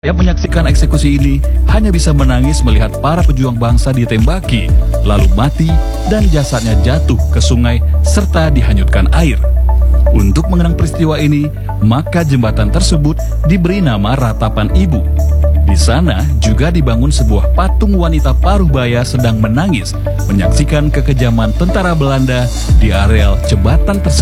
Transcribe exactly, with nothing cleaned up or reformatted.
Yang menyaksikan eksekusi ini hanya bisa menangis melihat para pejuang bangsa ditembaki, lalu mati dan jasadnya jatuh ke sungai serta dihanyutkan air. Untuk mengenang peristiwa ini, maka jembatan tersebut diberi nama Ratapan Ibu. Di sana juga dibangun sebuah patung wanita paruh-baya sedang menangis menyaksikan kekejaman tentara Belanda di areal jembatan tersebut.